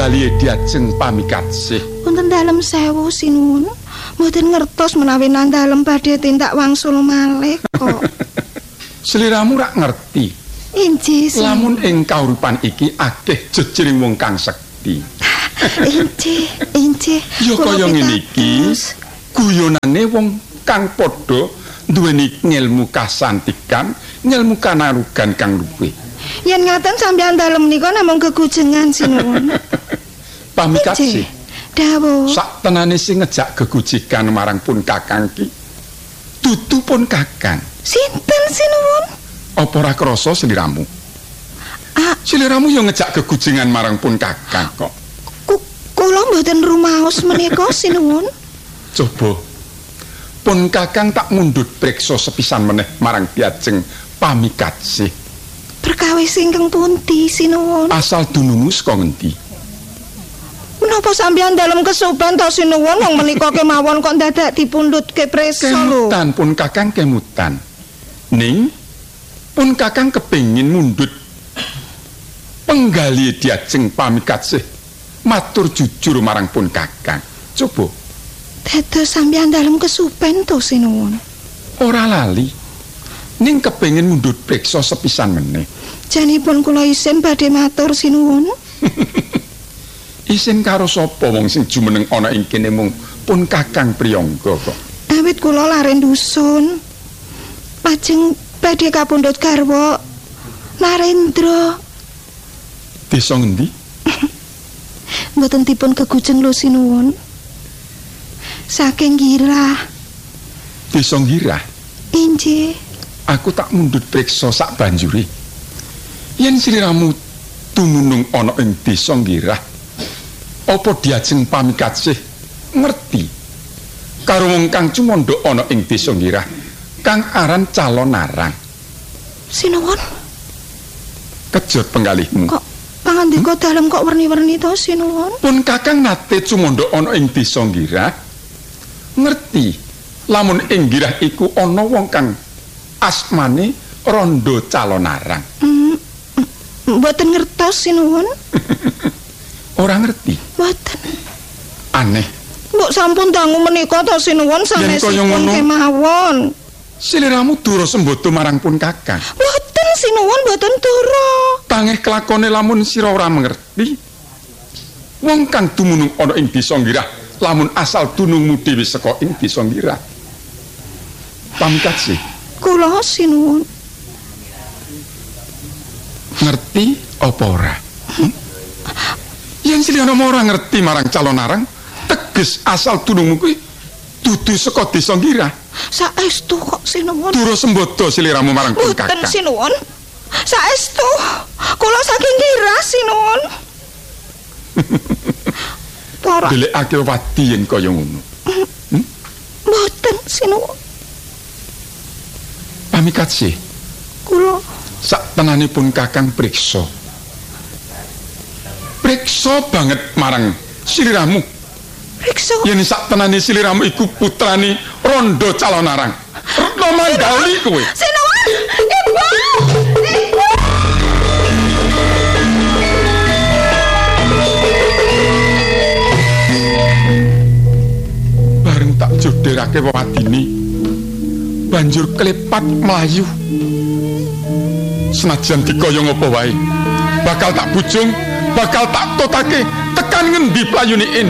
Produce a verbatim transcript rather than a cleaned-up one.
penggali diajeng pamikatsih. Wonten dalem sewu sinuwun. Mboten ngertos menawi nang dalem badhe tindak wangsul malih kok. Sliramu rak ngerti. Injih. Lamun ing kauripan iki akeh jejering wong kang sekti. Injih, injih. Ya kaya ngene iki. Guyonane wong kang padha duweni ngelmu kasantikan, ngelmu kanarugan kang luwih. Yen ngaten sampeyan dalem nika namung gegujengan sinuwun. Pamikatsih. Dawuh. Sak tenane sing ngejak gegujikan marang pun kakang ki. Dudu pun kakang. Sinten sinuwun? Apa ora krasa sliramu? Ah, sliramu yo ngejak gegujengan marang pun kakang kok. Kula mboten rumaos menika sinuwun. Coba pun kakang tak mundhut preksa sepisan meneh marang diajeng pamikatsih. Perkawis ingkang pundi sinuwun? Asal dunungmu saka ngendi? Menapa sampeyan dalem kesuban to sinuwun wong menika kemawon kok dadak dipundhutke presa lho. Kemutan pun kakang kemutan. Ning pun kakang kepengin mundhut penggali diajeng pamikatsih matur jujur marang pun kakang. Coba dados sampeyan dalem kesuben to sinuwun. Ora lali. Ning kepengin mundhut preksa sepisan meneh. Janipun kula isin badhe matur sinuwun. Isin karo sapa wong sing jumeneng ana ing kene mung pun kakang priyangga kok. Awit kula lare dusun. Lajeng badhe kapundhut garwa Narendra. Desa ngendi? Mboten dipun kegujeng lho sinuwun. Saking Girah. Desa Girah. Injih. Aku tak mundhut preksa sak banjure. Yen sliramu tumunung ana ing desa Girah, apa diajeng pamikatsih ngerti karo wong kang cumandha ana ing desa Girah kang aran Calon Narang. Sinuwun. Kejot penggalihmu. Kok pangandika hmm? dalem kok werni-werni to sinuwun? Pun kakang nate cumandha ana ing desa Girah. Ngerti lamun ing Girah iku ana wong kang asmane Rondo Calon Narang. Hmm. Mboten ngertos sinuwun. Ora ngerti. Mboten. Aneh. Mbok sampun dangu menika to sinuwun sanesipun kemawon. Sliramu dura sembodo marang pun kakang. Mboten sinuwun, mboten dura. Tangih kelakone lamun sira ora mengerti. Wong kang dumunung ana ing desa Girah lamun asal dunungmu dhewe saka ing desa Girah. Pamikatsih. Kula sinuwun. Ngerti apa ora? Hmm? Yen sliramu ora ngerti marang Calon Narang, teges asal dunungmu kuwi dudu saka desa Girah. Saestu kok sinuwun. Dura sembodo sliramu marang pun kakang. Mboten sinuwun. Saestu. Kula saking Girah sinuwun. Para Delekake wadi yen kaya ngono. Hmm? Mboten sinuwun. Pamikatsih. Kula sak tenanipun kakang priksa. Priksa banget marang sliramu. Priksa. Yen sak tenane sliramu iku putrane Rondo Calon Narang. Retno Mandali kowe. Sinuwun. Ibu. Ibu. Bareng tak joderake wewadine, banjur klepat mlayu. Senajan dikaya ngapa wae, bakal tak bujung, bakal tak totake tekan ngendi playune